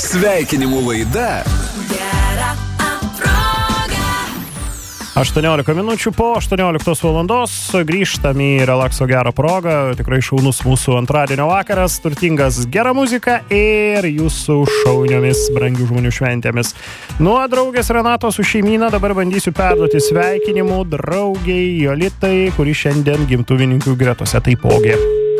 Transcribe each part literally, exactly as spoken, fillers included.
Sveikinimų laida aštuoniolika minučių po aštuonioliktos valandos grįžtam į relakso gerą progą. Tikrai šaunus mūsų antradienio vakaras, turtingas gera muzika ir jūsų šauniomis brangių žmonių šventėmis. Nuo draugės Renatos su šeimyna dabar bandysiu perduoti sveikinimų draugiai Jolitai, kuri šiandien gimtuvininkų gretose taipogi.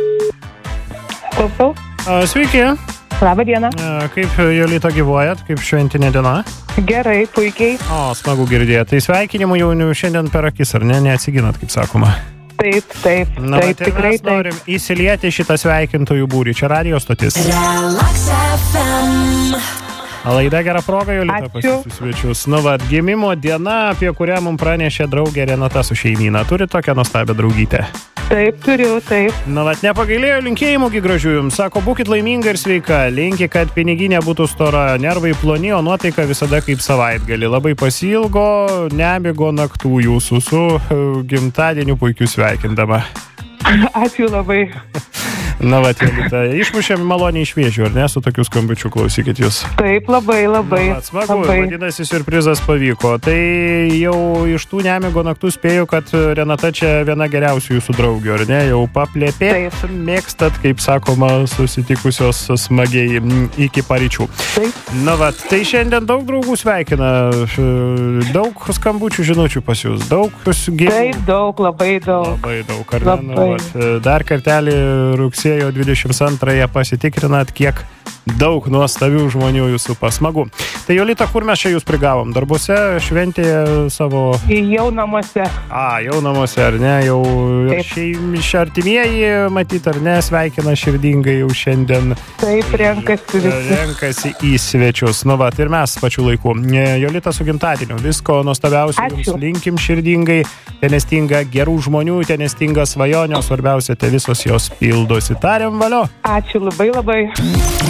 Klausau. Sveiki. Labą dieną. Kaip Jolita gyvuojat, kaip šventinė diena? Gerai, puikiai. O, smagu girdėti. Tai sveikinimų jau šiandien per akis, ar ne? Neatsiginat, kaip sakoma. Taip, taip, Na, taip, tai tikrai mes taip. norim įsilieti šitą sveikintojų būrį. Čia radio stotis. Relax F M. Laida gera proga, Jolita, pas Ačiū. jūsų svečius. Nu, va, gimimo diena, apie kurią mums pranešė draugė Renata su šeimyna. Turi tokią nuostabią draugytę? Taip, turiu, taip. Na, vat, nepagailėjo linkėjimų gražių jums. Sako, būkit laiminga ir sveika. Linki, kad piniginė būtų stora, nervai ploni, o nuotaika visada kaip savaitgalį. Labai pasilgo, nemigo naktų jūsų su uh, gimtadieniu puikiu sveikindama. Ačiū labai. Na, va, Jolita, išmušėm maloniai iš vėžių, ar ne, su tokiu skambučiu, klausykit jūs. Taip, labai, labai. Na, va, smagu, labai. vadinasi, siurprizas pavyko. Tai jau iš tų nemigo naktų spėju, kad Renata čia viena geriausių jūsų draugių, ar ne? Jau paplėpėt, mėgstat, kaip sakoma, susitikusios smagiai iki paryčių. Taip. Na, va, tai šiandien daug draugų sveikina, daug skambučių žinučių pas jūs, daug gėlių. Taip, daug, labai daug. Labai daug, ar ne? Na, Labai. va, dar kartelį rugsėjo dvidešimt antrąją pasitikrinat, kiek daug nuostabių žmonių jūsų pasmagu. Tai Jolita, kur mes čia jūs prigavom? Darbuose, šventėje savo... Jau namuose. A, jau namuose, ar ne? Jau šeim, artimieji, matyt, ar ne, sveikina širdingai jau šiandien. Taip, renkasi visi. Renkasi į svečius. Nu, va, ir mes pačiu laiku. Jolita su gimtadieniu. Visko nuostabiausio Ačiū. jums linkim širdingai. Tenestinga gerų žmonių, tenestinga svajonė, svarbiausia, te visos jos pildosi. Tariam valio. Ačiū labai, labai.